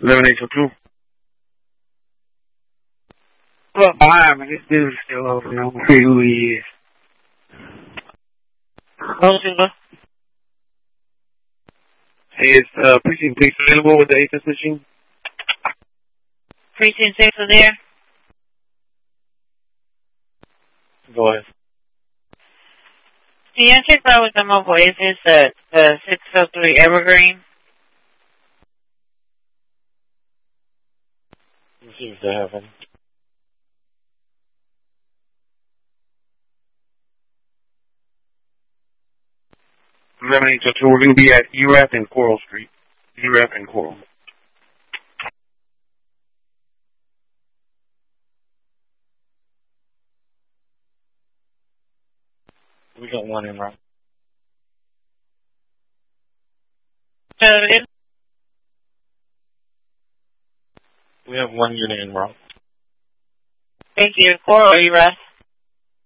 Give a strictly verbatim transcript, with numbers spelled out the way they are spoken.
eleven eight two two. Well, hi, man. This dude's still open. I don't know who he is. Oh, Silva. Hey, is uh, precinct six available with the A F S machine? Precinct six is there? Go ahead. Can you check that with the mobile? Is this the, the six oh three Evergreen? Let's see if they have any. eleven eight two two, we're going to be at E R A P and Coral Street. E R A P and Coral. We got one in route. So it, We have one unit in route. thank you. Coral, are you rest?